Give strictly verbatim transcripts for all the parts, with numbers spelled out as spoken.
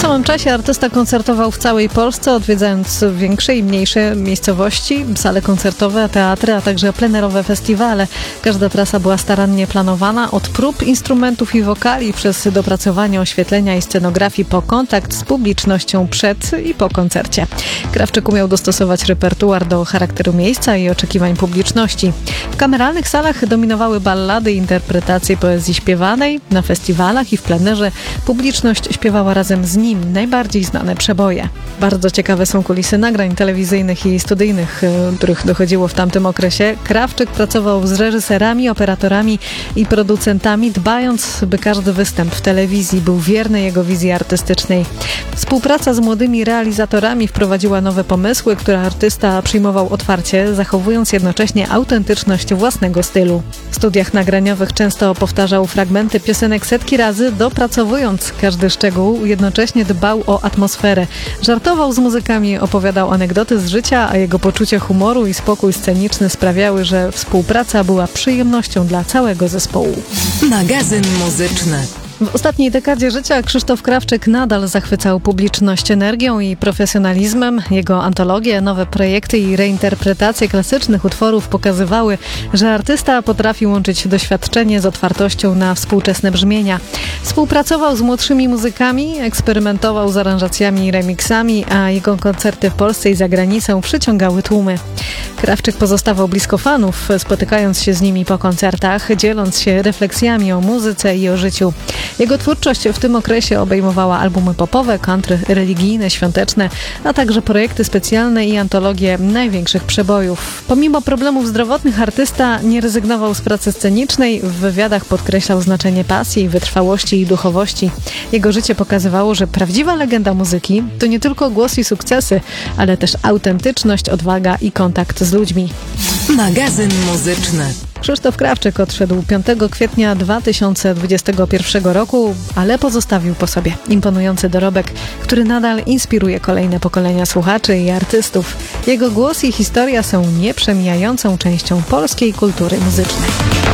samym czasie artysta koncertował w całej Polsce, odwiedzając większe i mniejsze miejscowości, sale koncertowe, teatry, a także plenerowe festiwale. Każda trasa była starannie planowana, od prób instrumentów i wokali, przez dopracowanie oświetlenia i scenografii, po kontakt z publicznością przed i po koncercie. Krawczyk umiał dostosować repertuar do charakteru miejsca i oczekiwań publiczności. W kameralnych salach dominowały ballady i interpretacje poezji śpiewanej. Na festiwalach i w plenerze publiczność śpiewała razem z nim najbardziej znane przeboje. Bardzo ciekawe są kulisy nagrań telewizyjnych i studyjnych, których dochodziło w tamtym okresie. Krawczyk pracował z reżyserami, operatorami i producentami, dbając, by każdy występ w telewizji był wierny jego wizji artystycznej. Współpraca z młodymi realizatorami wprowadziła nowe pomysły, które artysta przyjmował otwarcie, zachowując jednocześnie autentyczność własnego stylu. W studiach nagraniowych często powtarzał fragmenty piosenek setki razy, dopracowując każdy szczegół, jednocześnie dbał o atmosferę. Żartował z muzykami, opowiadał anegdoty z życia, a jego poczucie humoru i spokój sceniczny sprawiały, że współpraca była przyjemnością dla całego zespołu. Magazyn muzyczny. W ostatniej dekadzie życia Krzysztof Krawczyk nadal zachwycał publiczność energią i profesjonalizmem. Jego antologie, nowe projekty i reinterpretacje klasycznych utworów pokazywały, że artysta potrafi łączyć doświadczenie z otwartością na współczesne brzmienia. Współpracował z młodszymi muzykami, eksperymentował z aranżacjami i remixami, a jego koncerty w Polsce i za granicą przyciągały tłumy. Krawczyk pozostawał blisko fanów, spotykając się z nimi po koncertach, dzieląc się refleksjami o muzyce i o życiu. Jego twórczość w tym okresie obejmowała albumy popowe, country, religijne, świąteczne, a także projekty specjalne i antologie największych przebojów. Pomimo problemów zdrowotnych artysta nie rezygnował z pracy scenicznej, w wywiadach podkreślał znaczenie pasji, wytrwałości i duchowości. Jego życie pokazywało, że prawdziwa legenda muzyki to nie tylko głos i sukcesy, ale też autentyczność, odwaga i kontakt z ludźmi. Magazyn muzyczny. Krzysztof Krawczyk odszedł piątego kwietnia dwa tysiące dwudziestego pierwszego roku, ale pozostawił po sobie imponujący dorobek, który nadal inspiruje kolejne pokolenia słuchaczy i artystów. Jego głos i historia są nieprzemijającą częścią polskiej kultury muzycznej.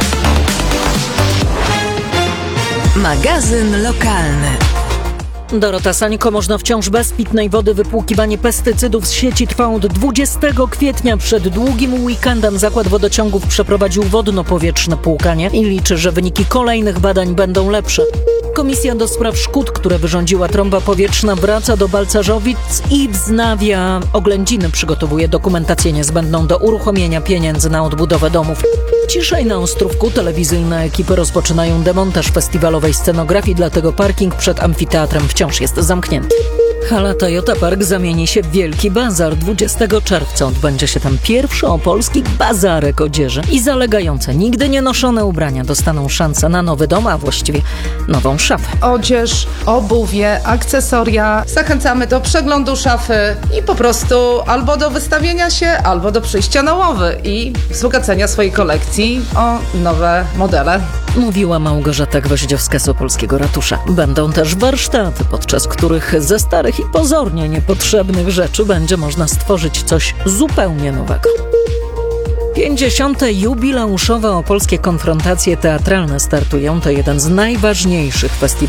Magazyn lokalny. Dorota Sańko. Można wciąż bez pitnej wody. Wypłukiwanie pestycydów z sieci trwa od dwudziestego kwietnia. Przed długim weekendem Zakład Wodociągów przeprowadził wodno-powietrzne płukanie i liczy, że wyniki kolejnych badań będą lepsze. Komisja do spraw szkód, które wyrządziła trąba powietrzna, wraca do Balcarzowic i wznawia oględziny. Przygotowuje dokumentację niezbędną do uruchomienia pieniędzy na odbudowę domów. Ciszej na Ostrówku telewizyjne ekipy rozpoczynają demontaż festiwalowej scenografii, dlatego parking przed amfiteatrem wciąż jest zamknięty. Hala Toyota Park zamieni się w wielki bazar. dwudziestego czerwca odbędzie się tam pierwszy opolski bazarek odzieży i zalegające, nigdy nie noszone ubrania dostaną szansę na nowy dom, a właściwie nową szafę. Odzież, obuwie, akcesoria. Zachęcamy do przeglądu szafy i po prostu albo do wystawienia się, albo do przyjścia na łowy i wzbogacenia swojej kolekcji o nowe modele. Mówiła Małgorzata Gwoździowska z opolskiego ratusza. Będą też warsztaty, podczas których ze starych i pozornie niepotrzebnych rzeczy będzie można stworzyć coś zupełnie nowego. pięćdziesiąte jubileuszowe opolskie konfrontacje teatralne startują. To jeden z najważniejszych festiwali